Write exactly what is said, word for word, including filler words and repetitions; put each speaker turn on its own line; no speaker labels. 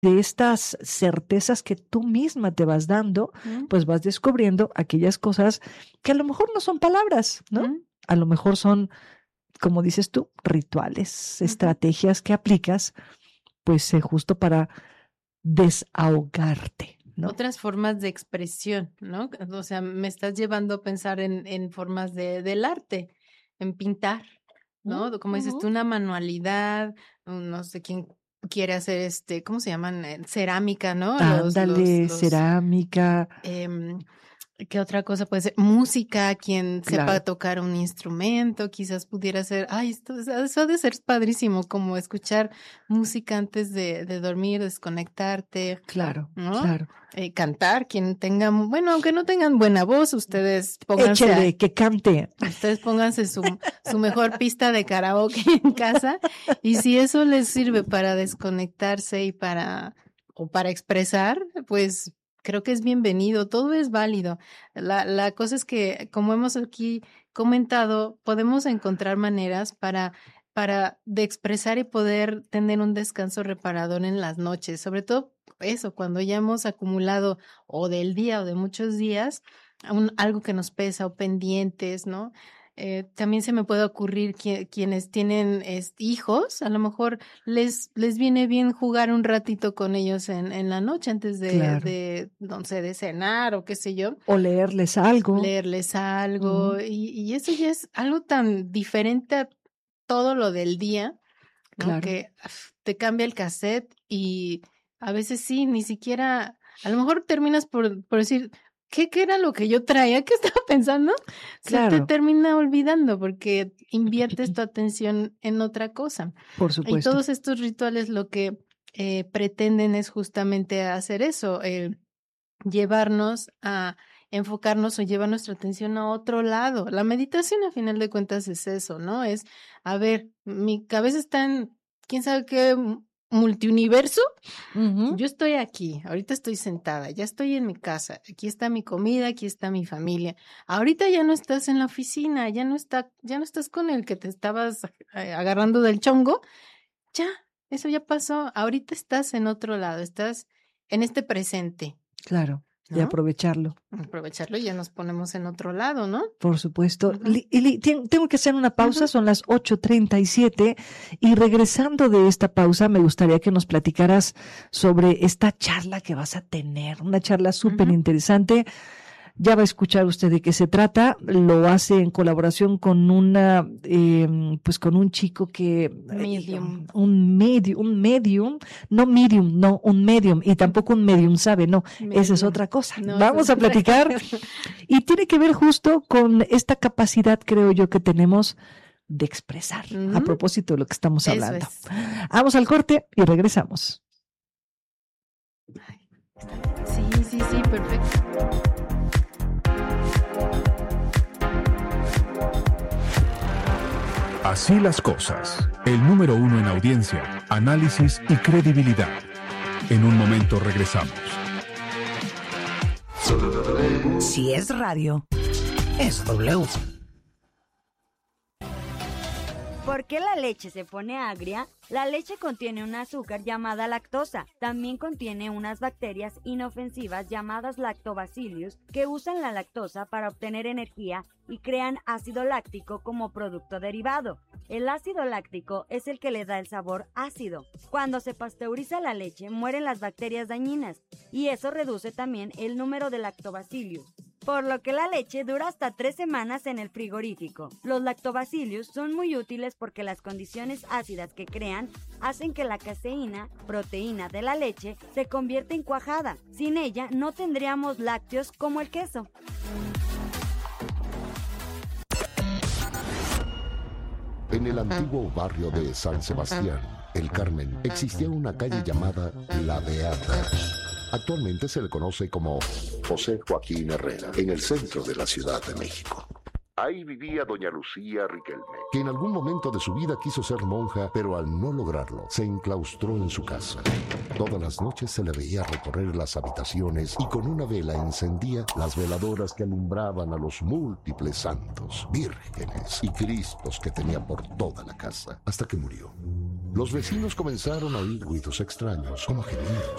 de estas certezas que tú misma te vas dando, uh-huh. pues vas descubriendo aquellas cosas que a lo mejor no son palabras, ¿no? Uh-huh. A lo mejor son, como dices tú, rituales, uh-huh. estrategias que aplicas, pues eh, justo para desahogarte, ¿no?
Otras formas de expresión, ¿no? O sea, me estás llevando a pensar en, en formas de, del arte, en pintar, ¿no? Uh-huh. Como dices tú, una manualidad, no sé quién quiere hacer este, ¿cómo se llaman? Cerámica, ¿no?
Ándale, los, los, cerámica.
Eh, ¿Qué otra cosa puede ser? Música, quien
Claro.
sepa tocar un instrumento, quizás pudiera ser, ay, esto, eso ha de ser padrísimo, como escuchar música antes de, de dormir, desconectarte.
Claro,
¿no?
claro.
Eh, cantar, quien tenga, bueno, aunque no tengan buena voz, ustedes pónganse.
Échale,
a,
que cante.
Ustedes pónganse su, su mejor pista de karaoke en casa, y si eso les sirve para desconectarse y para, o para expresar, pues creo que es bienvenido, todo es válido. La, la cosa es que, como hemos aquí comentado, podemos encontrar maneras para, para de expresar y poder tener un descanso reparador en las noches, sobre todo eso, cuando ya hemos acumulado o del día o de muchos días, un, algo que nos pesa o pendientes, ¿no? Eh, también se me puede ocurrir que, quienes tienen es, hijos, a lo mejor les les viene bien jugar un ratito con ellos en, en la noche antes de, claro. de, no sé, de cenar o qué sé yo.
O leerles algo.
Leerles algo. Uh-huh. y, y eso ya es algo tan diferente a todo lo del día, ¿no? Claro. Que uf, te cambia el cassette y a veces sí, ni siquiera, a lo mejor terminas por, por decir... ¿Qué, ¿Qué era lo que yo traía? ¿Qué estaba pensando?
Claro.
Se te termina olvidando porque inviertes tu atención en otra cosa.
Por supuesto.
Y todos estos rituales lo que eh, pretenden es justamente hacer eso, eh, llevarnos a enfocarnos o llevar nuestra atención a otro lado. La meditación, a final de cuentas, es eso, ¿no? Es, a ver, mi cabeza está en, quién sabe qué multiuniverso. Uh-huh. Yo estoy aquí, ahorita estoy sentada, ya estoy en mi casa, aquí está mi comida, aquí está mi familia. Ahorita ya no estás en la oficina, ya no está, ya no estás con el que te estabas agarrando del chongo. Ya, eso ya pasó. Ahorita estás en otro lado, estás en este presente.
Claro. ¿No? Y aprovecharlo.
Aprovecharlo y ya nos ponemos en otro lado, ¿no?
Por supuesto. Uh-huh. Li, li, tengo que hacer una pausa, uh-huh. Son las ocho treinta y siete y regresando de esta pausa me gustaría que nos platicaras sobre esta charla que vas a tener, una charla súper uh-huh. interesante. Ya va a escuchar usted de qué se trata. Lo hace en colaboración con una, eh, pues con un chico que
medium,
eh, un medium, un medium, no medium, no un medium y tampoco un medium, sabe, no, medium. Esa es otra cosa. No, Vamos a platicar y tiene que ver justo con esta capacidad, creo yo, que tenemos de expresar. Uh-huh. A propósito de lo que estamos
Eso
hablando.
Es.
Vamos al corte y regresamos.
Sí, sí, sí, perfecto.
Así las cosas. El número uno en audiencia, análisis y credibilidad. En un momento regresamos.
Si es radio, es W.
¿Por qué la leche se pone agria? La leche contiene un azúcar llamada lactosa. También contiene unas bacterias inofensivas llamadas lactobacillus que usan la lactosa para obtener energía y crean ácido láctico como producto derivado. El ácido láctico es el que le da el sabor ácido. Cuando se pasteuriza la leche, mueren las bacterias dañinas y eso reduce también el número de lactobacillus, por lo que la leche dura hasta tres semanas en el frigorífico. Los lactobacillus son muy útiles porque las condiciones ácidas que crean hacen que la caseína, proteína de la leche, se convierta en cuajada. Sin ella no tendríamos lácteos como el queso.
En el antiguo barrio de San Sebastián, El Carmen, existía una calle llamada La Beata. Actualmente se le conoce como José Joaquín Herrera, en el centro de la Ciudad de México. Ahí vivía doña Lucía Riquelme, que en algún momento de su vida quiso ser monja, pero al no lograrlo, se enclaustró en su casa. Todas las noches se le veía recorrer las habitaciones y con una vela encendía las veladoras que alumbraban a los múltiples santos, vírgenes y cristos que tenía por toda la casa, hasta que murió. Los vecinos comenzaron a oír ruidos extraños, como gemidos,